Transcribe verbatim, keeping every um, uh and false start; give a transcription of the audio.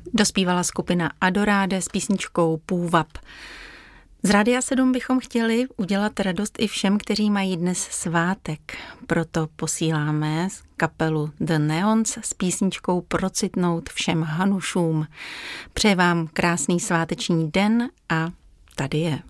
Dospívala skupina Adoráde s písničkou Půvab. Z Rádia sedm bychom chtěli udělat radost i všem, kteří mají dnes svátek. Proto posíláme kapelu The Neons s písničkou Procitnout všem Hanušům. Přeji vám krásný sváteční den a tady je.